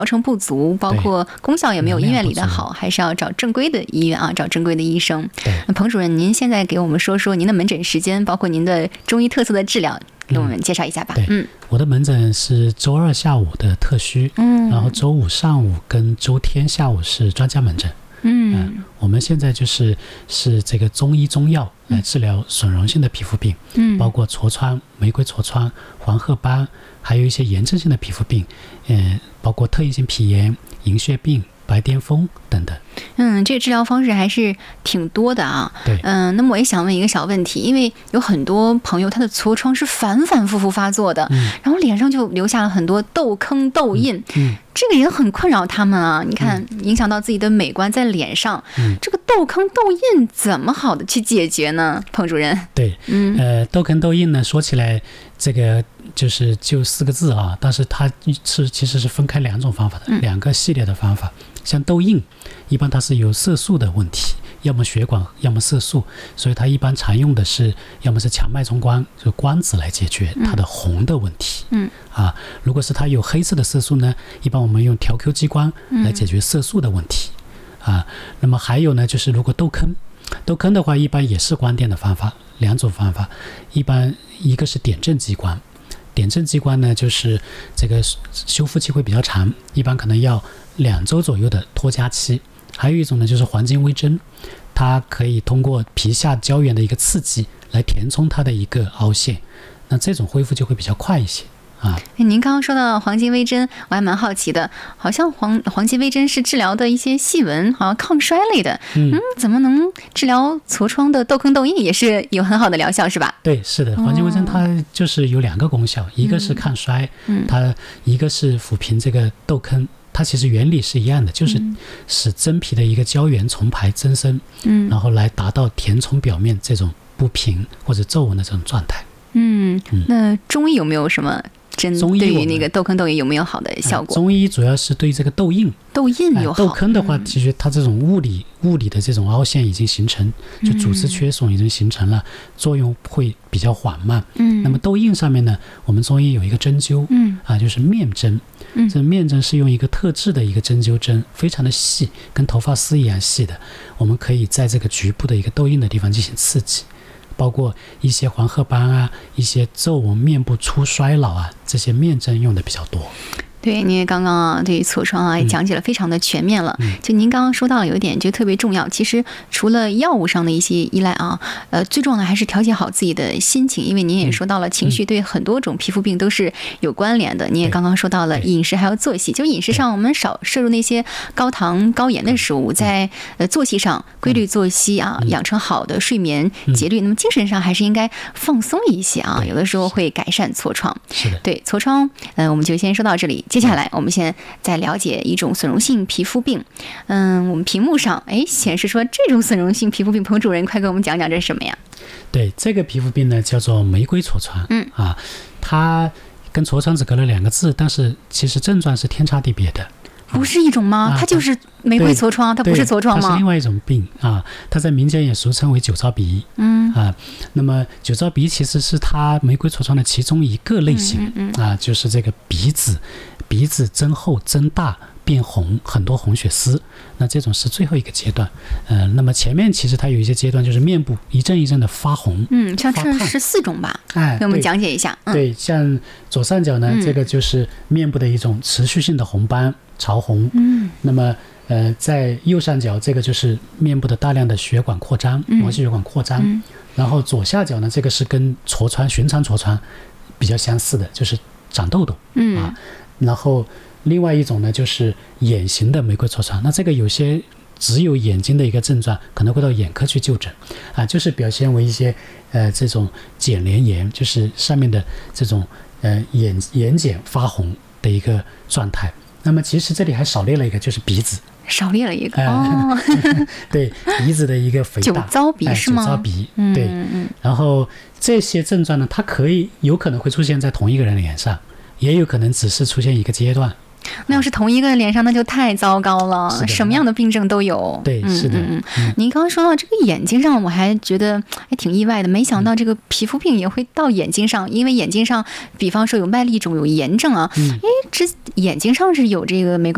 疗程不足，包括功效也没有医院里的好，还是要找正规的医院啊，找正规的医生。那彭主任，您现在给我们说说您的门诊时间，包括您的中医特色的治疗，给我们介绍一下吧。 我的门诊是周二下午的特需，然后周五上午跟周天下午是专家门诊。我们现在是这个中医中药来治疗损溶性的皮肤病，包括痤疮、玫瑰痤疮、黄褐斑，还有一些炎症性的皮肤病，包括特异性皮炎、银屑病、白癜风等等。 这个治疗方式还是挺多的啊。 对。 那么我也想问一个小问题，因为有很多朋友他的痤疮是反反复复发作的，然后脸上就留下了很多痘坑痘印，这个也很困扰他们啊。你看，影响到自己的美观在脸上，这个痘坑痘印怎么好的去解决呢，彭主任？ 对，痘坑痘印呢，说起来这个就4个字啊，但是它其实是分开2种方法的，2个系列的方法。像痘印，一般它是有色素的问题，要么血管，要么色素，所以它一般常用的是要么是强脉冲光，就是光子来解决它的红的问题。如果是它有黑色的色素呢，一般我们用调 Q 激光来解决色素的问题。那么还有呢，就是如果痘坑的话，一般也是光电的方法，2种方法，一个是点阵激光。点阵激光呢，就是这个修复期会比较长，一般可能要2周左右的脱痂期。还有一种呢，就是黄金微针，它可以通过皮下胶原的一个刺激来填充它的一个凹陷，那这种恢复就会比较快一些。 您刚刚说到黄金微针，我还蛮好奇的，好像黄金微针是治疗的一些细纹，好像抗衰类的。怎么能治疗痤疮的痘坑痘印也是有很好的疗效是吧？ 对，是的，黄金微针它就是有2个功效，一个是抗衰，它一个是抚平这个痘坑。它其实原理是一样的，就是使真皮的一个胶原重排增生，然后来达到填充表面这种不平或者皱纹的这种状态。 那中医有没有什么针对于那个痘坑痘印有没有好的效果？ 中医主要是对这个痘印有好。痘坑的话，其实它这种物理的这种凹陷已经形成，就组织缺损已经形成了，作用会比较缓慢。那么痘印上面呢，我们中医有一个针灸，就是面针。这面针是用一个特制的一个针灸针，非常的细，跟头发丝一样细的，我们可以在这个局部的一个痘印的地方进行刺激，包括一些黄褐斑啊，一些皱纹、面部粗衰老啊，这些面针用的比较多。 对，您刚刚对于痤疮也讲解了非常的全面了。就您刚刚说到了有一点就特别重要，其实除了药物上的一些依赖最重要的还是调节好自己的心情，因为您也说到了情绪对很多种皮肤病都是有关联的。您也刚刚说到了饮食还有作息，就饮食上我们少摄入那些高糖高盐的食物，在作息上规律作息养成好的睡眠节律，那么精神上还是应该放松一些有的时候会改善痤疮。 是的， 对痤疮我们就先说到这里。接下来我们先再了解一种损溶性皮肤病。我们屏幕上显示说这种损溶性皮肤病，彭主任快给我们讲讲这是什么呀？ 对，这个皮肤病呢叫做玫瑰痤疮。它跟痤疮只隔了2个字，但是其实症状是天差地别的。 不是一种吗？它就是玫瑰痤疮，它不是痤疮吗？ 它是另外一种病它在民间也俗称为酒糟鼻。那么酒糟鼻其实是它玫瑰痤疮的其中一个类型。就是这个鼻子增厚增大变红，很多红血丝，那这种是最后一个阶段。那么前面其实它有一些阶段，就是面部一阵一阵的发红。 像这14种吧，给我们讲解一下。 对，像左上角呢，这个就是面部的一种持续性的红斑潮红。那么在右上角这个就是面部的大量的血管扩张，毛细血管扩张。然后左下角呢，这个是跟寻常痤疮比较相似的，就是长痘痘。然后另外一种呢，就是眼型的玫瑰痤疮。那这个有些只有眼睛的一个症状，可能会到眼科去就诊就是表现为一些这种睑连炎，就是上面的这种眼睑发红的一个状态。那么其实这里还少列了一个，就是鼻子。 少列了一个对，鼻子的一个肥大， 酒糟鼻是吗？ 酒糟鼻，对。然后这些症状呢，它有可能会出现在同一个人脸上，也有可能只是出现一个阶段。 那要是同一个人脸上，那就太糟糕了，什么样的病症都有。 对，是的。 您刚刚说到这个眼睛上，我还觉得还挺意外的，没想到这个皮肤病也会到眼睛上，因为眼睛上，比方说有麦粒肿、有炎症这眼睛上是有这个玫瑰